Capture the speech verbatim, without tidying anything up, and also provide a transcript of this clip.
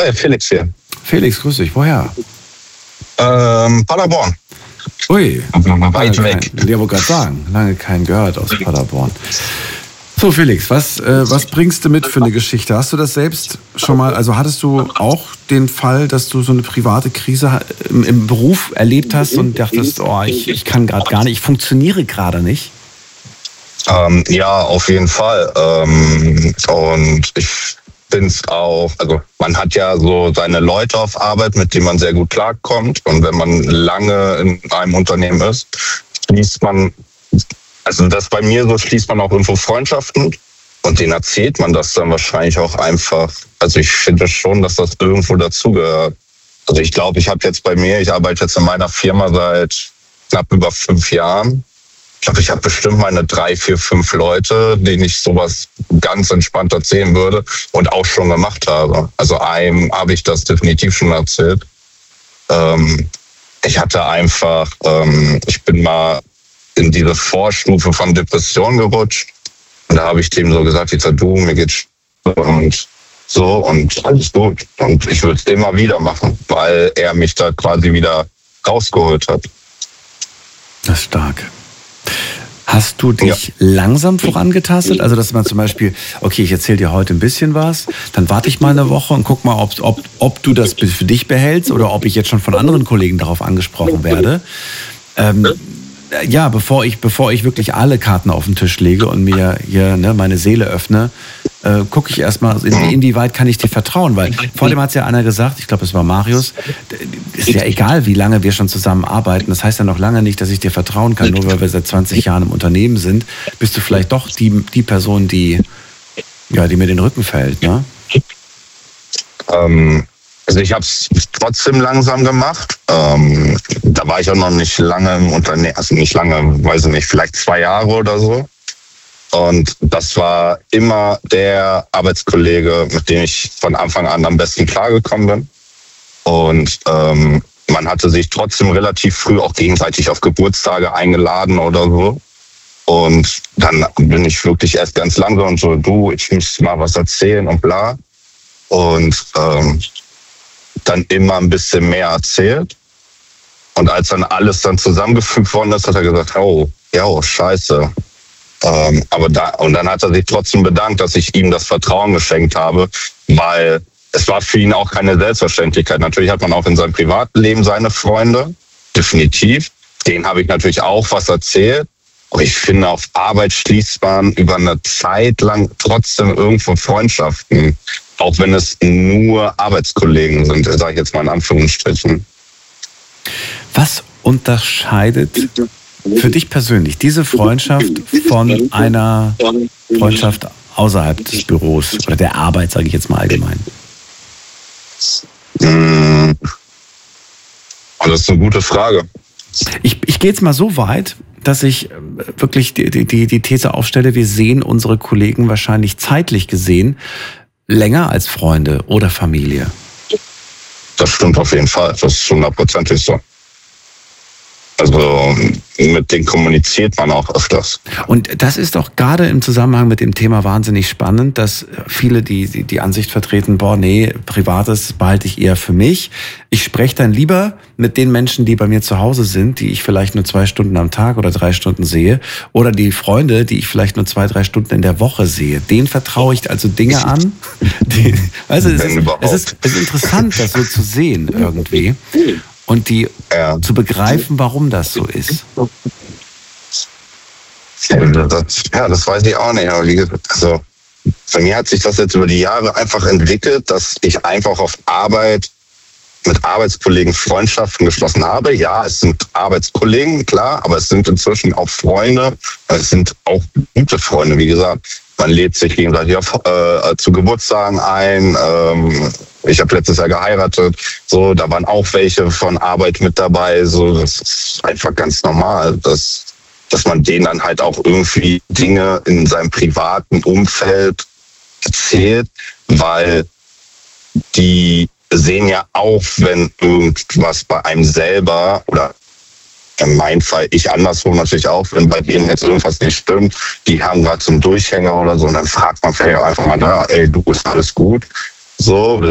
Hi, Felix hier. Felix, grüß dich. Woher? Ähm, Paderborn. Ui. Weit weg. Kein, ja, wollte gerade sagen, lange keinen gehört aus Paderborn. So, Felix, was, äh, was bringst du mit für eine Geschichte? Hast du das selbst schon mal, also hattest du auch den Fall, dass du so eine private Krise im, im Beruf erlebt hast und dachtest, oh, ich, ich kann gerade gar nicht, ich funktioniere gerade nicht? Ähm, ja, auf jeden Fall. Ähm, und ich finde es auch, also man hat ja so seine Leute auf Arbeit, mit denen man sehr gut klarkommt. Und wenn man lange in einem Unternehmen ist, schließt man, also das bei mir so, schließt man auch irgendwo Freundschaften. Und denen erzählt man das dann wahrscheinlich auch einfach. Also ich finde schon, dass das irgendwo dazugehört. Also ich glaube, ich habe jetzt bei mir, ich arbeite jetzt in meiner Firma seit knapp über fünf Jahren. Ich glaube, ich habe bestimmt meine drei, vier, fünf Leute, denen ich sowas ganz entspannt erzählen würde und auch schon gemacht habe. Also einem habe ich das definitiv schon erzählt. Ähm, ich hatte einfach, ähm, ich bin mal in diese Vorstufe von Depression gerutscht. Und da habe ich dem so gesagt, ich sag, du, mir geht's und so und alles gut. Und ich würde es immer wieder machen, weil er mich da quasi wieder rausgeholt hat. Das ist stark. Hast du dich ja. langsam vorangetastet? Also, dass man zum Beispiel, okay, ich erzähle dir heute ein bisschen was, dann warte ich mal eine Woche und guck mal, ob, ob, ob du das für dich behältst oder ob ich jetzt schon von anderen Kollegen darauf angesprochen werde. Ähm, ja, bevor ich, bevor ich wirklich alle Karten auf den Tisch lege und mir hier ne, meine Seele öffne, äh, gucke ich erstmal, in, inwieweit kann ich dir vertrauen? Weil vor dem hat es ja einer gesagt, ich glaube, es war Marius, ist ja egal, wie lange wir schon zusammen arbeiten. Das heißt ja noch lange nicht, dass ich dir vertrauen kann, nur weil wir seit zwanzig Jahren im Unternehmen sind. Bist du vielleicht doch die, die Person, die, ja, die mir den Rücken fällt, ne? Ähm, also ich habe es trotzdem langsam gemacht. Ähm, da war ich auch noch nicht lange im Unternehmen, also nicht lange, weiß ich nicht, vielleicht zwei Jahre oder so. Und das war immer der Arbeitskollege, mit dem ich von Anfang an am besten klargekommen bin. Und ähm, man hatte sich trotzdem relativ früh auch gegenseitig auf Geburtstage eingeladen oder so. Und dann bin ich wirklich erst ganz langsam und so, du, ich muss mal was erzählen und bla. Und ähm, dann immer ein bisschen mehr erzählt. Und als dann alles dann zusammengefügt worden ist, hat er gesagt, oh, ja, oh, scheiße. Ähm, aber da, und dann hat er sich trotzdem bedankt, dass ich ihm das Vertrauen geschenkt habe, weil es war für ihn auch keine Selbstverständlichkeit. Natürlich hat man auch in seinem Privatleben seine Freunde, definitiv. Denen habe ich natürlich auch was erzählt. Aber ich finde, auf Arbeit schließt man über eine Zeit lang trotzdem irgendwo Freundschaften. Auch wenn es nur Arbeitskollegen sind, sage ich jetzt mal in Anführungsstrichen. Was unterscheidet für dich persönlich diese Freundschaft von einer Freundschaft außerhalb des Büros oder der Arbeit, sage ich jetzt mal allgemein? Das ist eine gute Frage. Ich, ich gehe jetzt mal so weit, dass ich wirklich die, die, die These aufstelle, wir sehen unsere Kollegen wahrscheinlich zeitlich gesehen länger als Freunde oder Familie. Das stimmt auf jeden Fall. Das ist hundertprozentig so. Also mit denen kommuniziert man auch öfters. Und das ist doch gerade im Zusammenhang mit dem Thema wahnsinnig spannend, dass viele die, die, die Ansicht vertreten, boah, nee, Privates behalte ich eher für mich. Ich spreche dann lieber mit den Menschen, die bei mir zu Hause sind, die ich vielleicht nur zwei Stunden am Tag oder drei Stunden sehe. Oder die Freunde, die ich vielleicht nur zwei, drei Stunden in der Woche sehe. Denen vertraue ich also Dinge an. Die, weißt du, es ist, es, ist, es ist interessant, das so zu sehen irgendwie. Und die ja. zu begreifen, warum das so ist. Ja das, ja, das weiß ich auch nicht. Aber wie gesagt, also, bei mir hat sich das jetzt über die Jahre einfach entwickelt, dass ich einfach auf Arbeit mit Arbeitskollegen Freundschaften geschlossen habe. Ja, es sind Arbeitskollegen, klar, aber es sind inzwischen auch Freunde. Es sind auch gute Freunde, wie gesagt. Man lädt sich gegenseitig auf, äh, zu Geburtstagen ein. Ähm, ich habe letztes Jahr geheiratet. So, da waren auch welche von Arbeit mit dabei. So, das ist einfach ganz normal, dass, dass man denen dann halt auch irgendwie Dinge in seinem privaten Umfeld erzählt, weil die sehen ja auch, wenn irgendwas bei einem selber oder in meinem Fall, ich andersrum natürlich auch, wenn bei denen jetzt irgendwas nicht stimmt, die haben gerade zum Durchhänger oder so, und dann fragt man vielleicht einfach mal da, ey, du, ist alles gut? So,